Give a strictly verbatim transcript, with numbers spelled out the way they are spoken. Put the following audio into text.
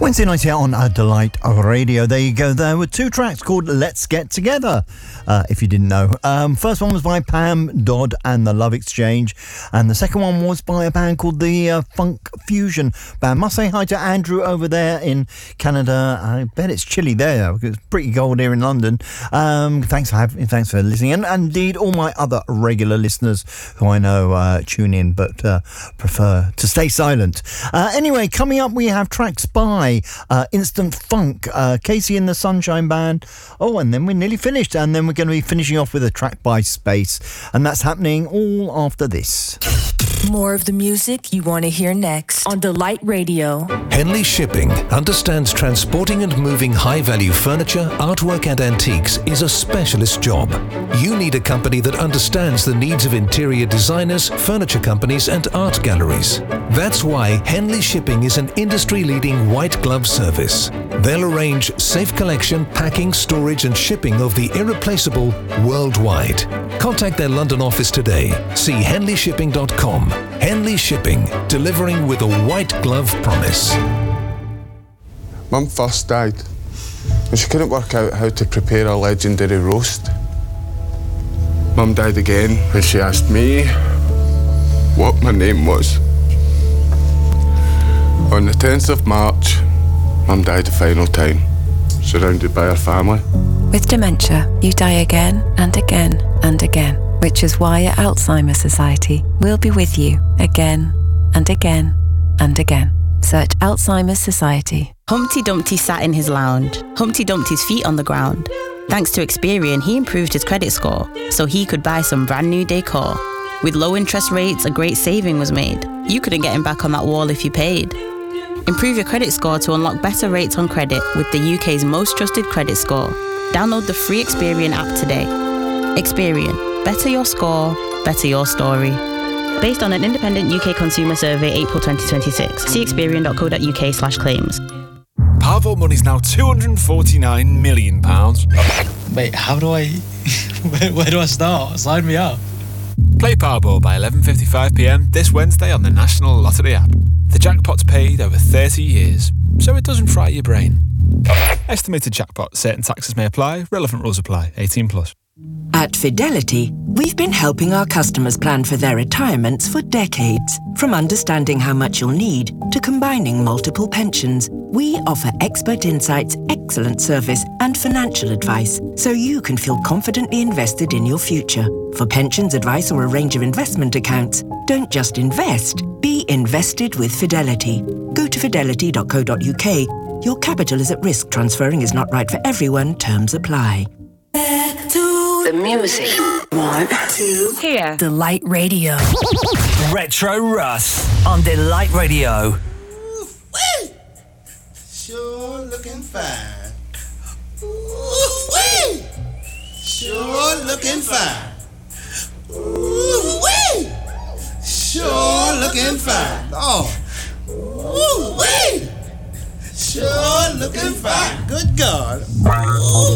Wednesday night here on uh, Delight Radio. There you go. There were two tracks called Let's Get Together, uh, if you didn't know. Um, first one was by Pam Dodd and the Love Exchange, and the second one was by a band called the uh, Funk Fusion Band. Must say hi to Andrew over there in Canada. I bet it's chilly there because it's pretty cold here in London. Um, thanks for having, thanks for listening, and, and indeed all my other regular listeners who I know uh, tune in but uh, prefer to stay silent. Uh, anyway, coming up we have tracks by Uh, Instant Funk, uh, Casey and the Sunshine Band. Oh, and then we're nearly finished, and then we're going to be finishing off with a track by Space, and that's happening all after this. More of the music you want to hear next on Delight Radio. Henley Shipping understands transporting and moving high-value furniture, artwork and antiques is a specialist job. You need a company that understands the needs of interior designers, furniture companies and art galleries. That's why Henley Shipping is an industry-leading white glove service. They'll arrange safe collection, packing, storage and shipping of the irreplaceable worldwide. Contact their London office today. See henley shipping dot com. Henley Shipping, delivering with a white glove promise. Mum first died and she couldn't work out how to prepare a legendary roast. Mum died again when she asked me what my name was. On the tenth of March, Mum died the final time, surrounded by her family. With dementia, you die again and again and again, which is why at Alzheimer's Society, we'll be with you again and again and again. Search Alzheimer's Society. Humpty Dumpty sat in his lounge, Humpty dumped his feet on the ground. Thanks to Experian, he improved his credit score, so he could buy some brand new decor. With low interest rates, a great saving was made. You couldn't get him back on that wall if you paid. Improve your credit score to unlock better rates on credit with the U K's most trusted credit score. Download the free Experian app today. Experian. Better your score, better your story. Based on an independent U K consumer survey, April twenty twenty-six. See experian dot co dot uk slash claims. Powerball money's now two hundred forty-nine million pounds. Wait, how do I... where, where do I start? Sign me up. Play Powerball by eleven fifty-five p m this Wednesday on the National Lottery app. The jackpot's paid over thirty years, so it doesn't fry your brain. Estimated jackpot. Certain taxes may apply. Relevant rules apply. eighteen plus. At Fidelity, we've been helping our customers plan for their retirements for decades. From understanding how much you'll need to combining multiple pensions, we offer expert insights, excellent service and financial advice so you can feel confidently invested in your future. For pensions advice or a range of investment accounts, don't just invest, be invested with Fidelity. Go to fidelity dot co dot uk. Your capital is at risk. Transferring is not right for everyone. Terms apply. Back to the music. One, two, here. Delight Radio. Retro Russ on Delight Radio. Woo-wee! Sure looking fine. Woo-wee! Sure looking fine. Woo-wee! Sure looking fine. Oh. Woo-wee! Sure looking fine. Good God.